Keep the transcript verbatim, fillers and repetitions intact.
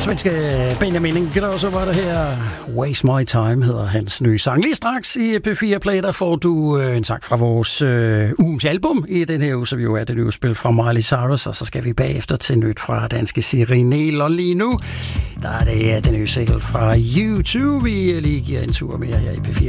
Svenske Benjamin Ingrosso var det her. Waste My Time hedder hans nye sang. Lige straks i P fire Play, der får du øh, en sang fra vores øh, ugens album i den her uge, som jo er det nye spil fra Miley Cyrus, og så skal vi bagefter til nyt fra danske Siri Niel. Og lige nu, der er det den nye single fra U to. Vi lige giver en tur mere her i P fire.